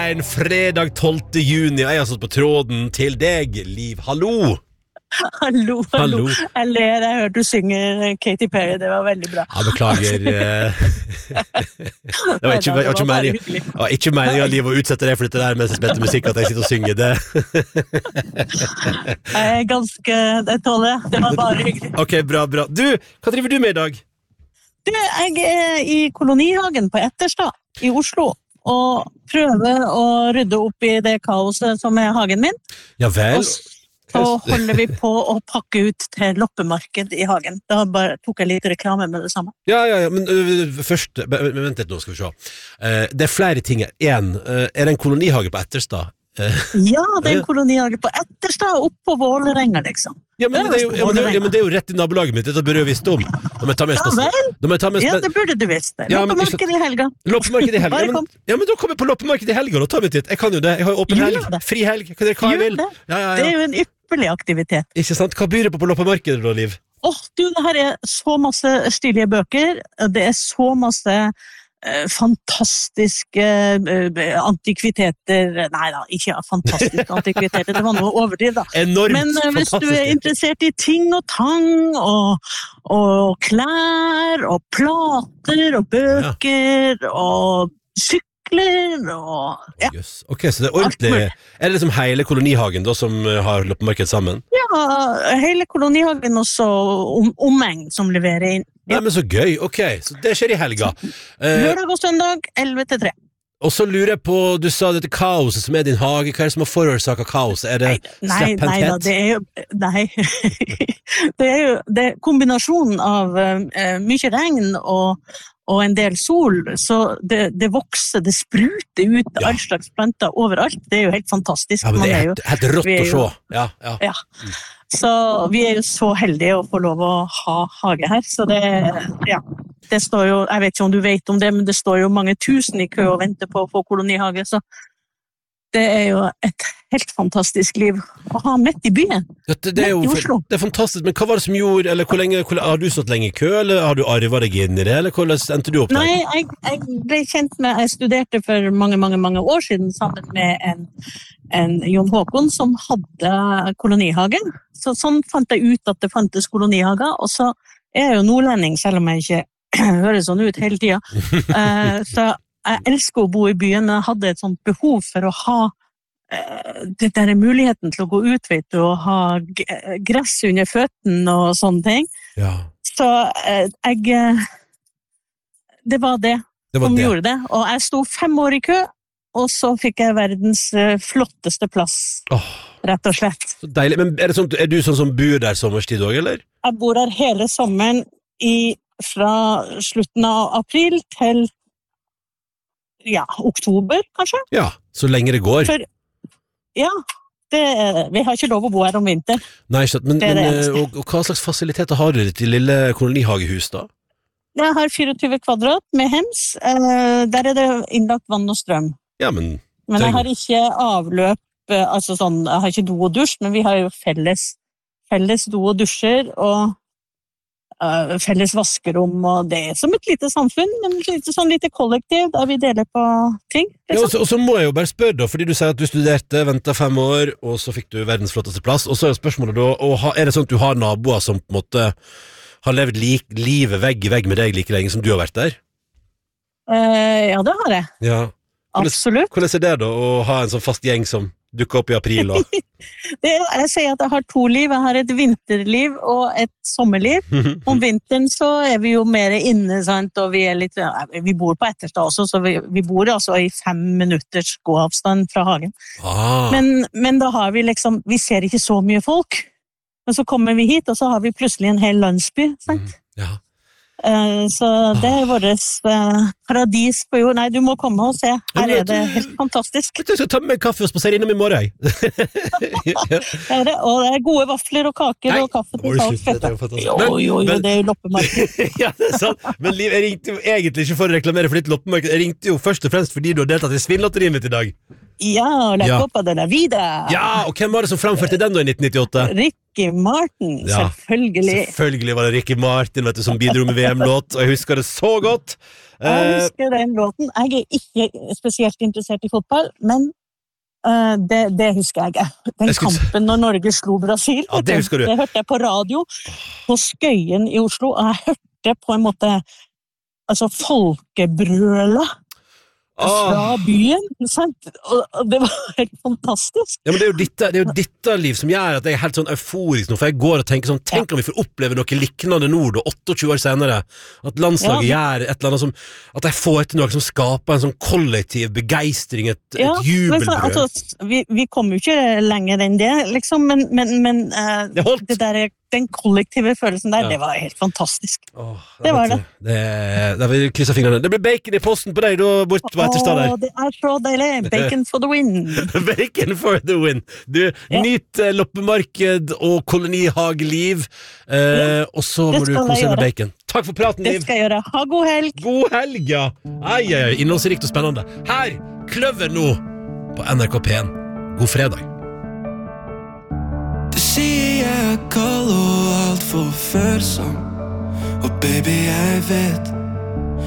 en fredag 12. juni. Jeg har stått på tråden til deg, Liv. Hallo! Hallo. Jeg hørte du synge Katy Perry, det var veldig bra. Ja, beklager. Det var ikke meningen, Liv, å utsette deg for dette der mens jeg spilte musikk, at jeg sitter og synger det. Jeg tåler det. Det var bare hyggelig. Ok, bra. Du, hva driver du med i dag? Jeg i kolonihagen på Etterstad i Oslo, og prøver å rydde opp i det kaoset som er hagen min. Ja vel. Så holder vi på å pakke ut til loppemarked i hagen. Da bare tok jeg litt reklame med det samme. Ja, men først, vent litt nå, skal vi se. Det er flere ting. Er det en kolonihage på Etterstad? Ja, det er en kolonihage på Etterstad, opp på Vålerenga, liksom. Ja, men det er jo rett i nabolaget mitt, dette burde jeg visst om. Ja, det burde du visst. Loppemarked i helga. Loppemarked i helga. Ja, men da kommer jeg på loppemarked i helga, da tar vi titt. Jeg kan jo det, jeg har jo åpen helg, fri helg, hva jeg vil. Det er jo en ypperlig aktivitet. Ikke sant? Hva byr det på loppemarkedet da, Liv? Det her er så masse stilige bøker, det er så masse fantastiske antikviteter. Nei da, ikke fantastiske antikviteter, det var noe overdriv da. Enormt men hvis du er interessert i ting og tang og klær og plater og bøker og sykler og ja. Yes. Ok, så det er ordentlig. Er det liksom hele kolonihagen da som har loppemarked sammen? Ja, hele kolonihagen og så omheng som leverer inn. Nei, men så gøy, ok, så det skjer i helga. Lørdag og søndag, 11-3. Og så lurer jeg på, du sa dette kaoset som er din hage, hva er det som har forårsaket kaos? Er det slepphendthet? Det er kombinasjonen av mye regn og en del sol, så det vokser, det spruter ut all slags planter overalt. Det er jo helt fantastisk. Ja, men det er helt rått å se. Ja. Så vi er jo så heldige å få lov å ha hage her, så det står jo, jeg vet ikke om du vet om det, men det står jo mange tusen i kø og venter på å få kolonihage, så det er jo et helt fantastisk liv å ha midt i byen, det er jo, i Oslo. Det er fantastisk, men hva var det som gjorde, eller har du stått lenge i kø, eller har du arvet deg inn i det, eller hvordan endte du opp der? Nei, jeg ble kjent med, jeg studerte for mange år siden sammen med en Jon Håkon som hadde kolonihagen, så sånn fant jeg ut at det fantes kolonihager, og så er jeg jo nordlending, selv om jeg ikke hører sånn ut hele tiden, så jeg elsker å bo i byen, men jeg hadde et sånt behov for å ha det der muligheten til å gå ut, vet du, og ha gress under føttene og sånne ting. Ja. Så det var det som gjorde det. Og jeg sto 5 år i kø, og så fikk jeg verdens flotteste plass, rett og slett. Så deilig, men er du sånn som bor der sommerstid også, eller? Jeg bor der hele sommeren fra slutten av april til oktober, kanskje? Ja, så lenge det går. Vi har ikke lov å bo her om vinter. Nei, men hva slags fasiliteter har du i ditt lille kolonihagehus da? Jeg har 24 kvadrat med hems. Der er det innlagt vann og strøm. Ja, men jeg har ikke avløp, altså sånn, jeg har ikke do og dusj, men vi har jo felles do og dusjer, og felles vaskerom, og det er som et lite samfunn, men sånn lite kollektiv der vi deler på ting. Ja, og så må jeg jo bare spørre da, fordi du sier at du studerte, ventet 5 år, og så fikk du verdens flotteste plass, og så er spørsmålet da, er det sånn at du har naboer som på en måte har levd livet vegg i vegg med deg like lenge som du har vært der? Ja, det har jeg. Ja. Absolutt. Hvordan er det da, å ha en sånn fast gjeng som dukker opp i april? Jeg sier at jeg har 2 liv. Jeg har et vinterliv og et sommerliv. Om vinteren så er vi jo mer inne, sant? Og vi bor på Etterstad også, så vi bor altså i 5 minutters gåavstand fra hagen. Men da har vi vi ser ikke så mye folk. Men så kommer vi hit, og så har vi plutselig en hel landsby, sant? Ja. Så det er vårt paradis på jord. Nei, du må komme og se. Her er det helt fantastisk. Jeg skal ta med kaffe og spasere innom i morgen. Og det er gode vafler og kaker og kaffe til salg. Jo, det er jo loppemarked. Ja, det er sant. Men Liv, jeg ringte jo egentlig ikke for å reklamere for ditt loppemarked. Jeg ringte jo først og fremst fordi du har deltatt i Svinnlotteriet mitt i dag. Ja, la Copa de la Vida. Ja, og hvem var det som framførte den da i 1998? Ricky Martin, selvfølgelig. Selvfølgelig var det Ricky Martin, vet du, som bidro med VM-låt, og jeg husker det så godt. Jeg husker den låten. Jeg ikke spesielt interessert I fotball, men det husker jeg. Den kampen når Norge slo Brasil. Ja, det husker du. Det hørte jeg på radio på Skøyen I Oslo, og jeg hørte på en måte folkebrøla fra byen, sant? Og det var helt fantastisk. Ja, men det er jo dette Liv som gjør at jeg helt sånn euforisk nå, for jeg går og tenker sånn, tenk om vi får oppleve noe lignende nå, 28 år senere, at landslaget gjør et eller annet som, at jeg får til noe som skaper en sånn kollektiv begeistring, et jubelbrød. Vi kommer jo ikke lenger enn det, liksom, men det der den kollektive følelsen der, det var helt fantastisk. Det var det. Det vil krysse fingrene. Det blir bacon I posten på deg da, bort på etterstad der. Det så deilig. Bacon for the win. Bacon for the win. Du, nyt loppemarked og kolonihageliv, og så må du kose med bacon. Takk for praten, Liv. Det skal jeg gjøre. Ha god helg. God helg, ja. Innholdsrikt og spennende. Her, Kløver nå på NRK P1. God fredag. Du sier jeg kald og alt for følsom, og baby jeg vet